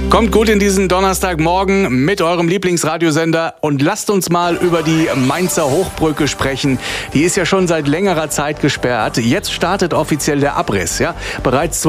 Kommt gut in diesen Donnerstagmorgen mit eurem Lieblingsradiosender und lasst uns mal über die Mainzer Hochbrücke sprechen. Die ist ja schon seit längerer Zeit gesperrt. Jetzt startet offiziell der Abriss. Ja? Bereits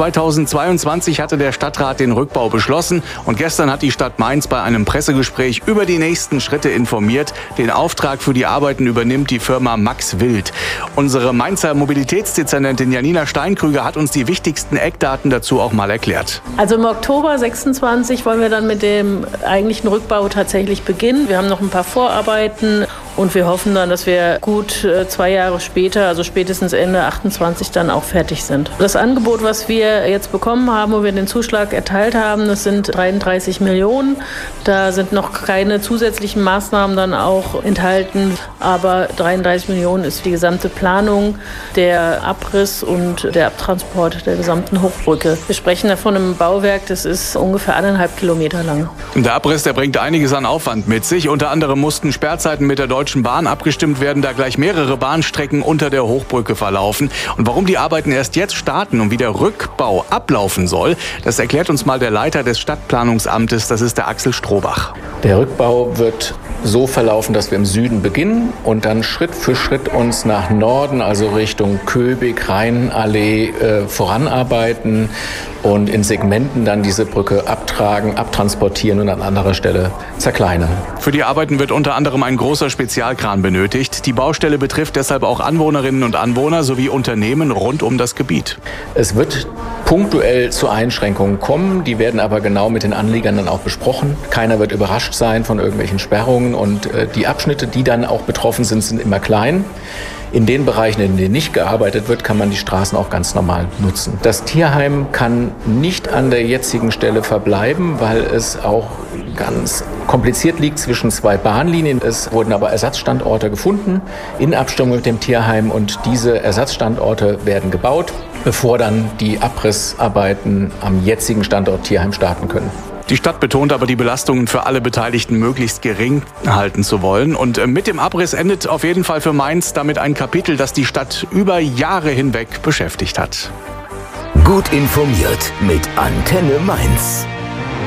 2022 hatte der Stadtrat den Rückbau beschlossen und gestern hat die Stadt Mainz bei einem Pressegespräch über die nächsten Schritte informiert. Den Auftrag für die Arbeiten übernimmt die Firma Max Wild. Unsere Mainzer Mobilitätsdezernentin Janina Steinkrüger hat uns die wichtigsten Eckdaten dazu auch mal erklärt. Also im Oktober 26 wollen wir dann mit dem eigentlichen Rückbau tatsächlich beginnen. Wir haben noch ein paar Vorarbeiten und wir hoffen dann, dass wir gut 2 Jahre später, also spätestens Ende 28, dann auch fertig sind. Das Angebot, was wir jetzt bekommen haben, wo wir den Zuschlag erteilt haben, das sind 33 Millionen. Da sind noch keine zusätzlichen Maßnahmen dann auch enthalten, aber 33 Millionen ist die gesamte Planung, der Abriss und der Abtransport der gesamten Hochbrücke. Wir sprechen da von einem Bauwerk, das ist ungefähr 1,5 Kilometer lang. Der Abriss, der bringt einiges an Aufwand mit sich. Unter anderem mussten Sperrzeiten mit der Deutschen Bahn abgestimmt werden, da gleich mehrere Bahnstrecken unter der Hochbrücke verlaufen. Und warum die Arbeiten erst jetzt starten und wie der Rückbau ablaufen soll, das erklärt uns mal der Leiter des Stadtplanungsamtes, das ist der Axel Strohbach. Der Rückbau wird so verlaufen, dass wir im Süden beginnen und dann Schritt für Schritt uns nach Norden, also Richtung Köbig, Rheinallee, voranarbeiten und in Segmenten dann diese Brücke abtragen, abtransportieren und an anderer Stelle zerkleinern. Für die Arbeiten wird unter anderem ein großer Spezialkran benötigt. Die Baustelle betrifft deshalb auch Anwohnerinnen und Anwohner sowie Unternehmen rund um das Gebiet. Es wird punktuell zu Einschränkungen kommen, die werden aber genau mit den Anliegern dann auch besprochen. Keiner wird überrascht sein von irgendwelchen Sperrungen und die Abschnitte, die dann auch betroffen sind, sind immer klein. In den Bereichen, in denen nicht gearbeitet wird, kann man die Straßen auch ganz normal nutzen. Das Tierheim kann nicht an der jetzigen Stelle verbleiben, weil es auch ganz kompliziert liegt zwischen 2 Bahnlinien. Es wurden aber Ersatzstandorte gefunden in Abstimmung mit dem Tierheim und diese Ersatzstandorte werden gebaut, bevor dann die Abrissarbeiten am jetzigen Standort Tierheim starten können. Die Stadt betont aber, die Belastungen für alle Beteiligten möglichst gering halten zu wollen. Und mit dem Abriss endet auf jeden Fall für Mainz damit ein Kapitel, das die Stadt über Jahre hinweg beschäftigt hat. Gut informiert mit Antenne Mainz.